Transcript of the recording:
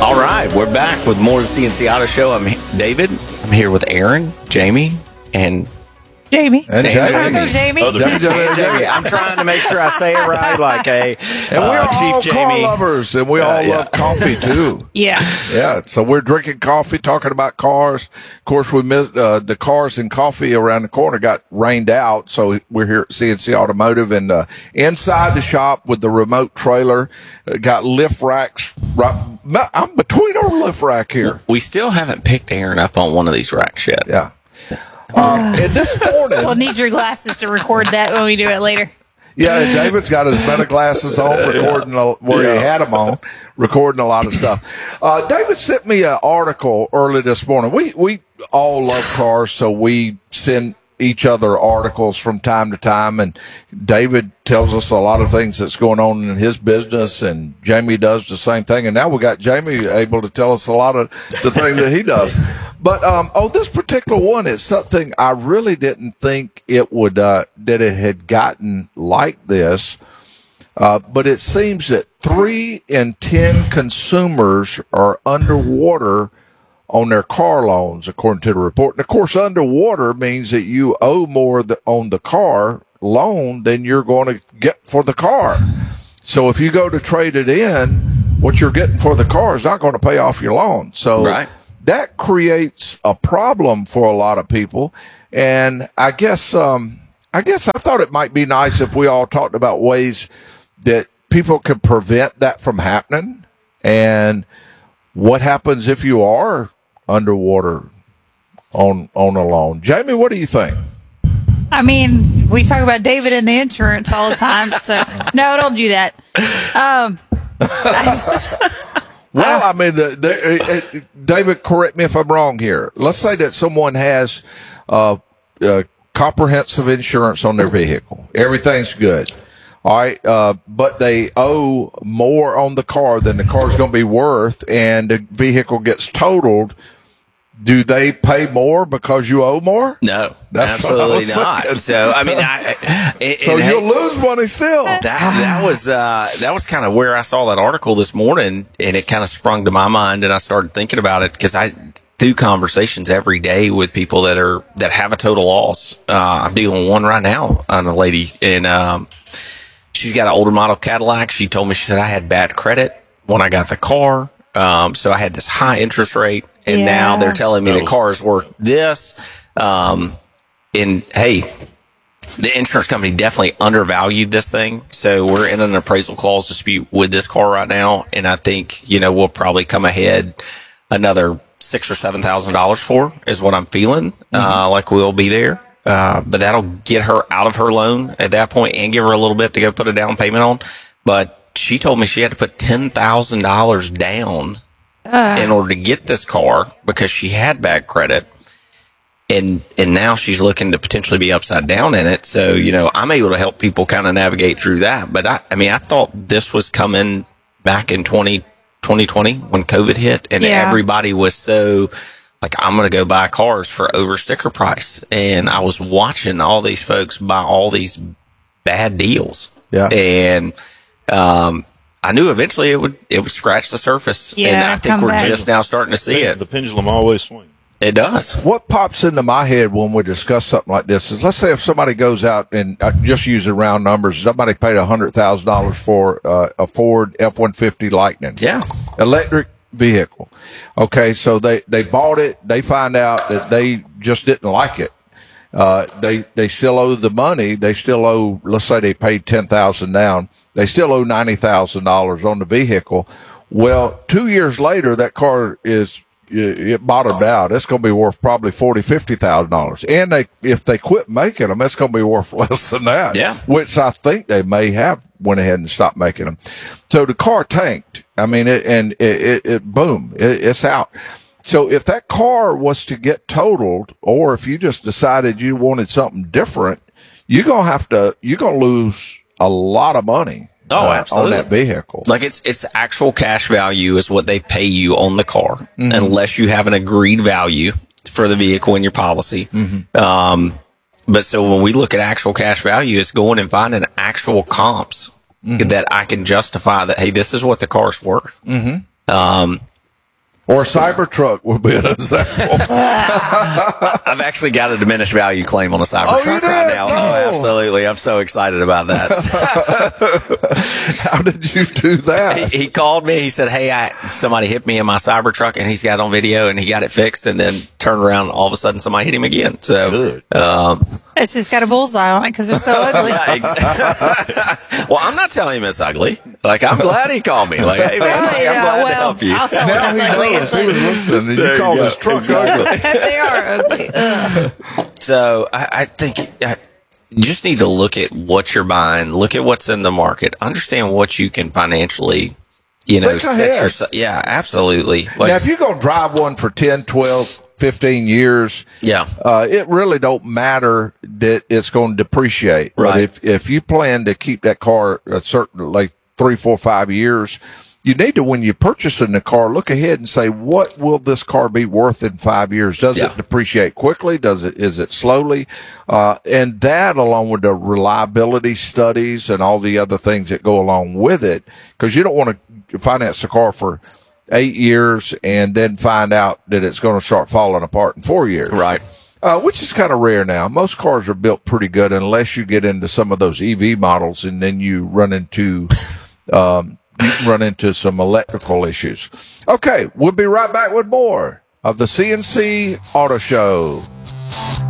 All right, we're back with more of the CNC Auto Show. I'm David. I'm here with Aaron, Jamie, and Jamie. And Jamie. Jamie. Jamie. I'm trying to make sure I say it right, like a And we're all Chief car Jamie. lovers, and we all love coffee too. Yeah. Yeah, so we're drinking coffee, talking about cars. Of course, we missed the cars and coffee around the corner got rained out, so we're here at CNC Automotive, and inside the shop with the remote trailer, got lift racks. I'm between our lift rack here. We still haven't picked Aaron up on one of these racks yet. Yeah. And this morning, We'll need your glasses to record that when we do it later. yeah, David's got his better glasses on, recording where he had them on, recording a lot of stuff. David sent me an article early this morning. We all love cars, so we send each other articles from time to time, and David tells us a lot of things that's going on in his business, and Jamie does the same thing, and now we got Jamie able to tell us a lot of the things that he does. But this particular one is something I really didn't think it would that it had gotten like this. But it seems that 3 in 10 consumers are underwater on their car loans, according to the report. And of course, underwater means that you owe more on the car loan than you're going to get for the car. So if you go to trade it in, what you're getting for the car is not going to pay off your loan. So that creates a problem for a lot of people. And I guess I thought it might be nice if we all talked about ways that people could prevent that from happening, and what happens if you are underwater on a loan. Jamie, what do you think? I mean, we talk about David and the insurance all the time, so no, don't do that. Well, I mean, David, correct me if I'm wrong here. Let's say that someone has comprehensive insurance on their vehicle. Everything's good. All right, but they owe more on the car than the car's going to be worth, and the vehicle gets totaled. Do they pay more because you owe more? No, absolutely not. So, I mean, you'll lose money still. That was kind of where I saw that article this morning, and it kind of sprung to my mind, and I started thinking about it because I do conversations every day with people that have a total loss. I'm dealing with one right now on a lady, and she's got an older model Cadillac. She told me, she said, I had bad credit when I got the car. So I had this high interest rate, and now they're telling me the car is worth this. And hey, the insurance company definitely undervalued this thing. So we're in an appraisal clause dispute with this car right now. And I think, we'll probably come ahead another $6,000 or $7,000 for is what I'm feeling. Like we'll be there. But that'll get her out of her loan at that point and give her a little bit to go put a down payment on. But she told me she had to put $10,000 down in order to get this car because she had bad credit. And now she's looking to potentially be upside down in it. So, I'm able to help people kind of navigate through that. But I thought this was coming back in 2020 when COVID hit, and everybody was so like, I'm going to go buy cars for over sticker price. And I was watching all these folks buy all these bad deals. Yeah. And, I knew eventually it would scratch the surface. And I think we're just now starting to see it. The pendulum always swings. It does. What pops into my head when we discuss something like this is, let's say if somebody goes out and just using round numbers, somebody paid $100,000 for a Ford F-150 Lightning. Yeah. Electric vehicle. Okay. So they bought it. They find out that they just didn't like it. They still owe the money. They still owe, let's say they paid $10,000 down. They still owe $90,000 on the vehicle. Well, 2 years later, that car it bottomed out. It's going to be worth probably $40,000, $50,000. And if they quit making them, it's going to be worth less than that. Yeah. Which I think they may have went ahead and stopped making them. So the car tanked. I mean, boom, it's out. So if that car was to get totaled, or if you just decided you wanted something different, you're going to lose a lot of money. Oh, absolutely. On that vehicle. Like it's actual cash value is what they pay you on the car, unless you have an agreed value for the vehicle in your policy. But so when we look at actual cash value, it's going and finding actual comps that I can justify that, hey, this is what the car's worth. Or Cybertruck would be an example. I've actually got a diminished value claim on a Cybertruck Oh, you right did? now. No. Oh, absolutely. I'm so excited about that. How did you do that? He called me. He said, hey, somebody hit me in my Cybertruck, and he's got it on video, and he got it fixed, and then turned around, and all of a sudden somebody hit him again. So, Good. It's just got a bullseye on it because they're so ugly. Yeah, well, I'm not telling him it's ugly. Like, I'm glad he called me. Like, hey, man, I'm glad to help you. I'll tell Now him he it's ugly. knows. It's He was ugly. listening, and There you you called go. his truck ugly. They are ugly. Ugh. So I think you just need to look at what you're buying, look at what's in the market, understand what you can financially, Think ahead. Yeah, absolutely. Like, Now, if you're going to drive one for 10, 12, 15 years, yeah, it really don't matter that it's going to depreciate. Right. But if you plan to keep that car a certain, like 3, 4, 5 years, you need to, when you're purchasing the car, look ahead and say, what will this car be worth in 5 years? Does Yeah. it depreciate quickly? Is it slowly? And that, along with the reliability studies and all the other things that go along with it, because you don't want to finance the car for 8 years and then find out that it's going to start falling apart in 4 years. right. Which is kind of rare now. Most cars are built pretty good unless you get into some of those EV models, and then you run into some electrical issues. Okay, we'll be right back with more of the CNC Auto Show.